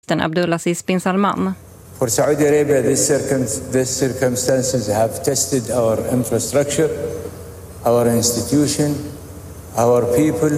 Abdulaziz bin Salman. For Saudi Arabia, these circumstances have tested our infrastructure, our institution, our people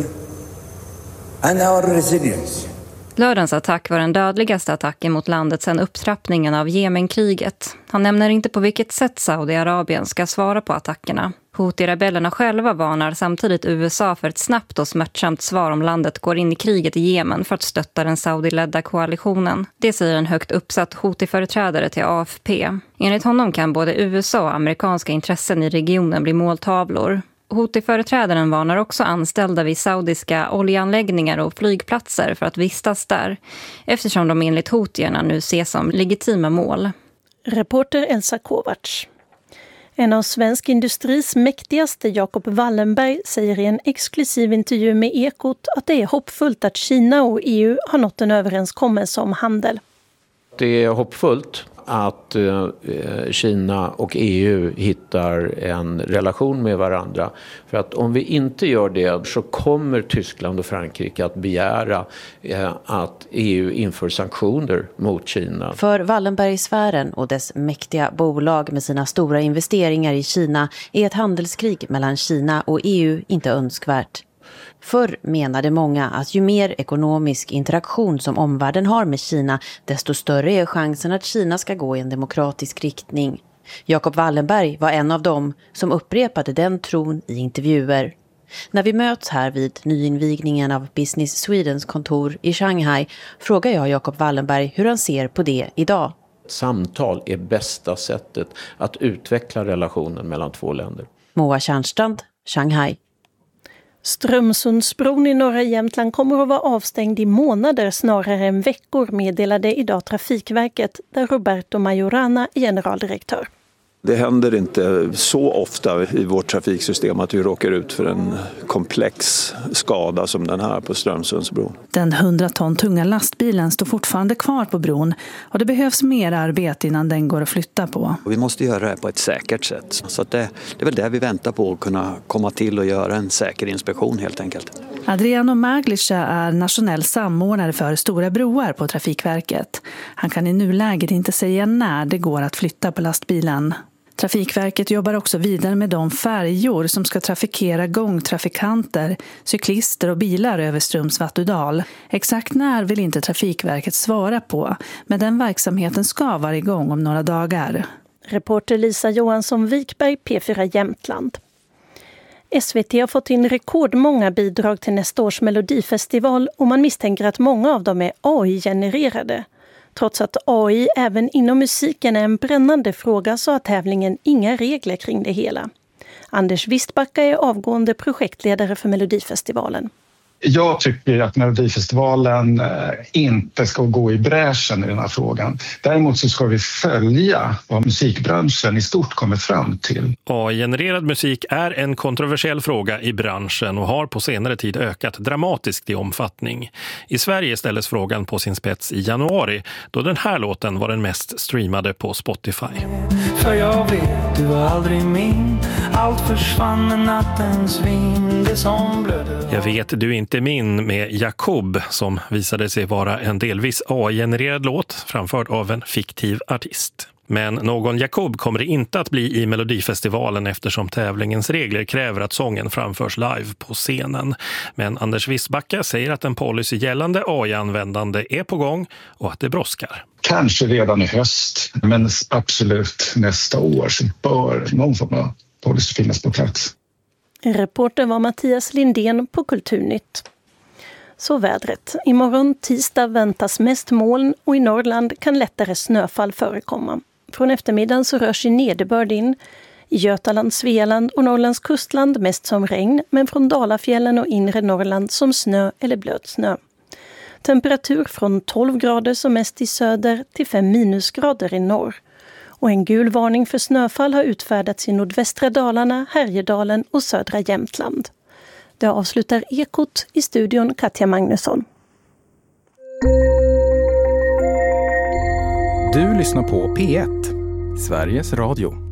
and our resilience. Lördagens attack var den dödligaste attacken mot landet sedan upptrappningen av Jemenkriget. Han nämner inte på vilket sätt Saudiarabien ska svara på attackerna. Houthi-rebellerna själva varnar samtidigt USA för ett snabbt och smärtsamt svar om landet går in i kriget i Jemen för att stötta den Saudi-ledda koalitionen. Det säger en högt uppsatt Houthi-företrädare till AFP. Enligt honom kan både USA och amerikanska intressen i regionen bli måltavlor. Houthi-företrädaren varnar också anställda vid saudiska oljeanläggningar och flygplatser för att vistas där, eftersom de enligt houtierna nu ses som legitima mål. Reporter Elsa Kovacs. En av svensk industris mäktigaste, Jacob Wallenberg, säger i en exklusiv intervju med Ekot att det är hoppfullt att Kina och EU har nått en överenskommelse om handel. Det är hoppfullt att Kina och EU hittar en relation med varandra. För att om vi inte gör det så kommer Tyskland och Frankrike att begära att EU inför sanktioner mot Kina. För Wallenbergsfären och dess mäktiga bolag med sina stora investeringar i Kina är ett handelskrig mellan Kina och EU inte önskvärt. Förr menade många att ju mer ekonomisk interaktion som omvärlden har med Kina, desto större är chansen att Kina ska gå i en demokratisk riktning. Jacob Wallenberg var en av dem som upprepade den tron i intervjuer. När vi möts här vid nyinvigningen av Business Swedens kontor i Shanghai frågar jag Jacob Wallenberg hur han ser på det idag. Samtal är bästa sättet att utveckla relationen mellan två länder. Moa Tjärnstrand, Shanghai. Strömsundsbron i norra Jämtland kommer att vara avstängd i månader snarare än veckor, meddelade idag Trafikverket, där Roberto Majorana är generaldirektör. Det händer inte så ofta i vårt trafiksystem att vi råkar ut för en komplex skada som den här på Strömsundsbron. Den 100 ton tunga lastbilen står fortfarande kvar på bron och det behövs mer arbete innan den går att flytta på. Vi måste göra det på ett säkert sätt. Så att det är väl det vi väntar på, att kunna komma till och göra en säker inspektion helt enkelt. Adriano Maglica är nationell samordnare för stora broar på Trafikverket. Han kan i nuläget inte säga när det går att flytta på lastbilen. Trafikverket jobbar också vidare med de färjor som ska trafikera gångtrafikanter, cyklister och bilar över Strömsvattudal. Exakt när vill inte Trafikverket svara på, men den verksamheten ska vara igång om några dagar. Reporter Lisa Johansson Wikberg, P4 Jämtland. SVT har fått in rekordmånga bidrag till nästa års Melodifestival och man misstänker att många av dem är AI-genererade. Trots att AI även inom musiken är en brännande fråga så har tävlingen inga regler kring det hela. Anders Wistbacka är avgående projektledare för Melodifestivalen. Jag tycker att Melodifestivalen inte ska gå i bräschen i den här frågan. Däremot så ska vi följa vad musikbranschen i stort kommer fram till. AI-genererad musik är en kontroversiell fråga i branschen och har på senare tid ökat dramatiskt i omfattning. I Sverige ställdes frågan på sin spets i januari då den här låten var den mest streamade på Spotify. För jag vet, du var aldrig min. Allt försvann med nattens vind, det som blödde. Jag vet, du inte min med Jacob som visade sig vara en delvis AI-genererad låt framförd av en fiktiv artist. Men någon Jacob kommer det inte att bli i Melodifestivalen eftersom tävlingens regler kräver att sången framförs live på scenen. Men Anders Wistbacka säger att en policy gällande AI-användande är på gång och att det brådskar. Kanske redan i höst, men absolut nästa år så bör någon form av policy finnas på plats. Reporter var Mattias Lindén på Kulturnytt. Så vädret. Imorgon tisdag väntas mest moln och i Norrland kan lättare snöfall förekomma. Från eftermiddagen så rör sig nederbörd in. I Götaland, Svealand och Norrlands kustland mest som regn, men från Dalafjällen och inre Norrland som snö eller blöt snö. Temperatur från 12 grader som mest i söder till 5 minusgrader i norr. Och en gul varning för snöfall har utfärdats i nordvästra Dalarna, Härjedalen och södra Jämtland. Det avslutar Ekot, i studion Katja Magnusson. Du lyssnar på P1, Sveriges Radio.